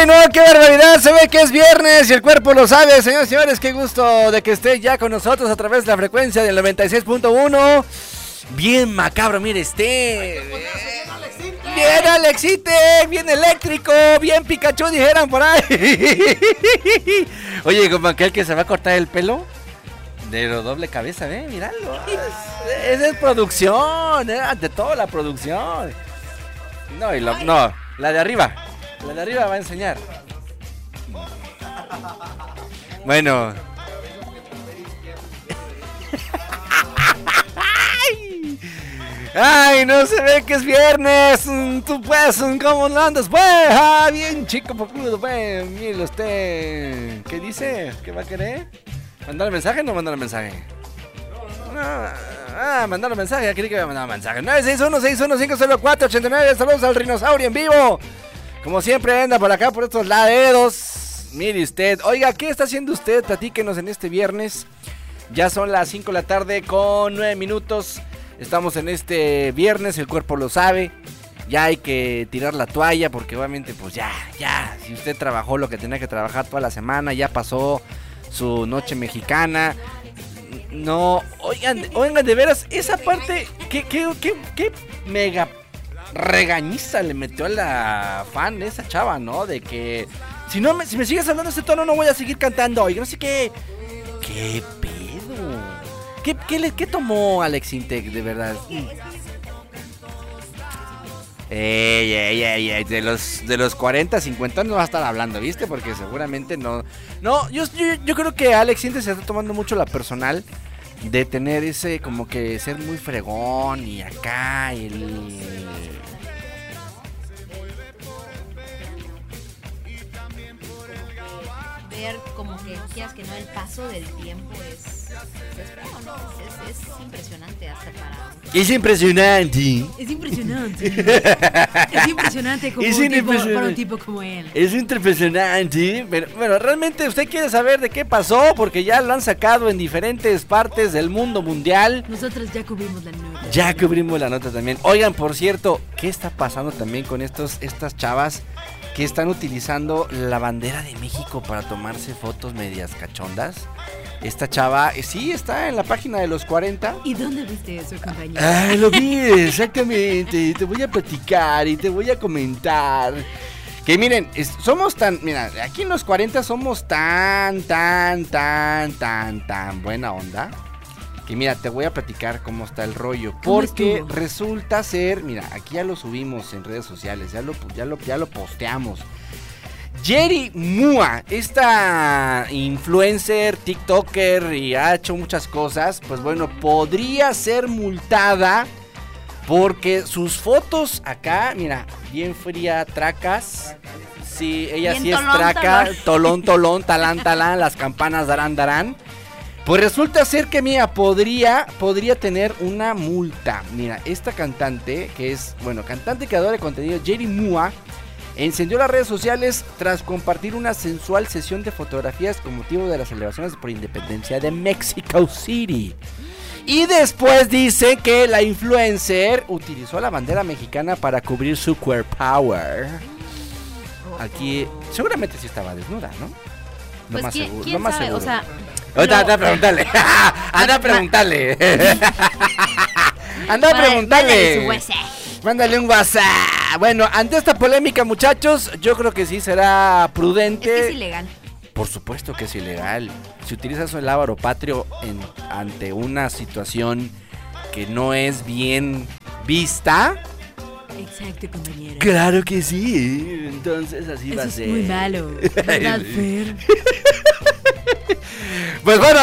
¡Ay, no! ¡Qué barbaridad! Se ve que es viernes y el cuerpo lo sabe. Señores y señores, qué gusto de que esté ya con nosotros a través de la frecuencia del 96.1. Bien macabro, mire Bien Alexite, bien eléctrico, bien Pikachu, dijeran por ahí. Oye, como aquel que se va a cortar el pelo de doble cabeza, míralo. Esa es producción, ante todo la producción. No, la de arriba. La de arriba va a enseñar. Bueno. Ay, no se ve que es viernes. Tú pues, ¿cómo andas? Pues, bien chico pocudo, pues. Mire usted. ¿Qué dice? ¿Qué va a querer? ¿Mandar el mensaje o no mandar el mensaje? Mandar el mensaje. Creí que iba a mandar el mensaje. 961-61504-89. Saludos al Rinosaurio en vivo. Como siempre anda por acá, por estos laderos. Mire usted. Oiga, ¿qué está haciendo usted? Platíquenos en este viernes. Ya son las 5 de la tarde con 9 minutos. Estamos en este viernes, el cuerpo lo sabe. Ya hay que tirar la toalla porque obviamente pues ya. Si usted trabajó lo que tenía que trabajar toda la semana, ya pasó su noche mexicana. No, oigan, de veras, esa parte, ¿qué mega regañiza le metió a la fan de esa chava, ¿no? De que si me sigues hablando ese tono no voy a seguir cantando. Oiga, no sé qué pedo. ¿Qué tomó Alex Intec, de verdad? De los 40, 50 no va a estar hablando, ¿viste? Porque seguramente no. No, yo creo que Alex Intec se está tomando mucho la personal de tener ese, como que ser muy fregón y acá ver como que quieras que no, el paso del tiempo es impresionante hasta para... Es impresionante. Es impresionante como para un tipo como él. Es impresionante. Pero bueno, realmente usted quiere saber de qué pasó, porque ya lo han sacado en diferentes partes del mundo mundial. Nosotros ya cubrimos la nota. Ya cubrimos la nota también. Oigan, por cierto, ¿qué está pasando también con estas chavas que están utilizando la bandera de México para tomarse fotos medias cachondas? Esta chava, sí, está en la página de los 40. ¿Y dónde viste eso, compañero? Lo vi, exactamente. Te voy a platicar y te voy a comentar. Que miren, mira, aquí en los 40 somos tan buena onda. Que mira, te voy a platicar cómo está el rollo. Porque resulta ser, mira, aquí ya lo subimos en redes sociales, ya lo posteamos. Yeri Mua, esta influencer, tiktoker y ha hecho muchas cosas, pues bueno, podría ser multada porque sus fotos acá, mira, bien fría, tracas. Sí, ella bien sí es traca, tolón, talán, las campanas darán. Pues resulta ser que, mira, podría tener una multa. Mira, esta cantante, que es, cantante y creadora de contenido, Yeri Mua, encendió las redes sociales tras compartir una sensual sesión de fotografías con motivo de las celebraciones por independencia de Mexico City. Y después dice que la influencer utilizó la bandera mexicana para cubrir su queer power. Aquí seguramente sí estaba desnuda, ¿no? Pues más ¿quién seguro, no más sabe? seguro. O sea, anda a preguntarle. Anda a preguntarle. Mándale un WhatsApp. Bueno, ante esta polémica, muchachos, yo creo que sí será prudente. Es que es ilegal. Por supuesto que es ilegal. Si utilizas el lábaro patrio ante una situación que no es bien vista. Exacto, compañero. Claro que sí. Entonces así eso va a ser. Es muy malo, ¿verdad, Fer? Pues bueno,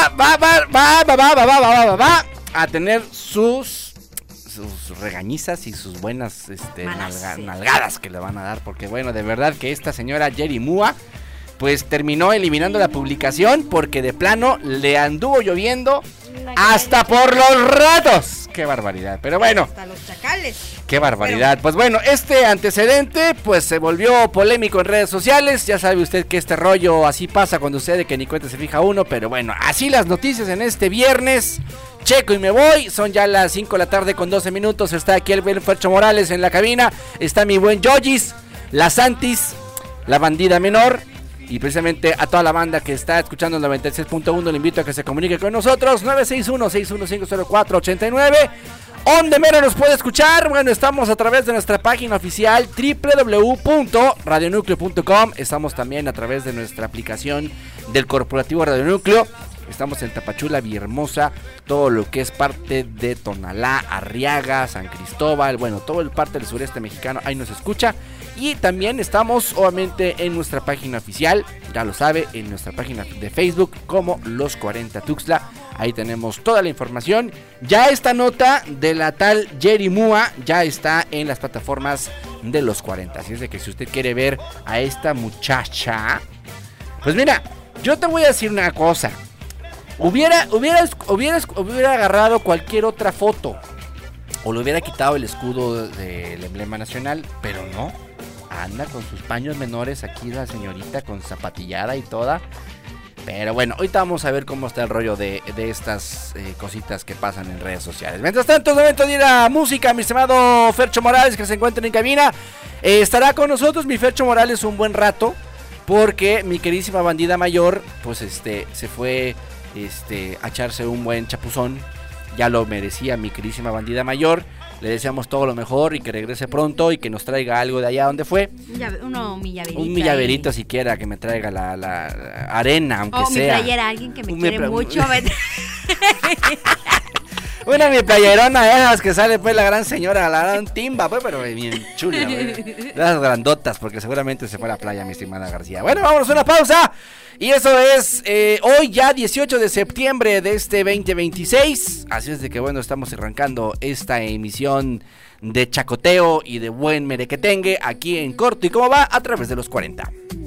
va a tener sus regañizas y sus buenas nalgadas que le van a dar, porque bueno, de verdad que esta señora Yeri Mua pues terminó eliminando la publicación porque de plano le anduvo lloviendo hasta por los ratos. Qué barbaridad, pero bueno. Hasta los chacales. Qué barbaridad. Pues bueno, este antecedente pues se volvió polémico en redes sociales. Ya sabe usted que este rollo así pasa cuando usted que ni cuenta se fija uno, pero bueno, así las noticias en este viernes. Checo y me voy, son ya las 5 de la tarde con 12 minutos. Está aquí el buen Fercho Morales en la cabina. Está mi buen Yogis, la Santis. La Bandida Menor. Y precisamente a toda la banda que está escuchando el 96.1 le invito a que se comunique con nosotros. 961-6150489. ¿Dónde mero nos puede escuchar? Bueno, estamos a través de nuestra página oficial www.radionúcleo.com. Estamos también a través de nuestra aplicación del Corporativo Radio Núcleo. Estamos en Tapachula, Villahermosa, todo lo que es parte de Tonalá, Arriaga, San Cristóbal, bueno, todo el parte del sureste mexicano, ahí nos escucha. Y también estamos obviamente en nuestra página oficial, ya lo sabe, en nuestra página de Facebook como Los 40 Tuxtla. Ahí tenemos toda la información. Ya esta nota de la tal Yeri Mua ya está en las plataformas de Los 40. Así es de que si usted quiere ver a esta muchacha, pues mira, yo te voy a decir una cosa. Hubiera agarrado cualquier otra foto o le hubiera quitado el escudo del emblema nacional, pero no. Anda con sus paños menores aquí la señorita con zapatillada y toda. Pero bueno, ahorita vamos a ver cómo está el rollo de estas cositas que pasan en redes sociales. Mientras tanto, es momento de ir a música, mi estimado Fercho Morales, que se encuentra en cabina. Estará con nosotros mi Fercho Morales un buen rato, porque mi queridísima Bandida Mayor, pues se fue a echarse un buen chapuzón. Ya lo merecía mi queridísima Bandida Mayor. Le deseamos todo lo mejor y que regrese pronto y que nos traiga algo de allá donde fue. Mi llaverito. Un mi llaverito siquiera, que me traiga la arena, aunque sea. O mi playera, alguien que me quiere mucho. Una mi playerona de esas que sale pues la gran señora, la gran timba, pues, pero bien chula, las grandotas, porque seguramente se fue a la playa, mi estimada García. Bueno, vámonos a una pausa. Y eso es hoy ya 18 de septiembre de este 2026. Así es de que bueno, estamos arrancando esta emisión de chacoteo y de buen merequetengue aquí en corto y cómo va a través de los 40.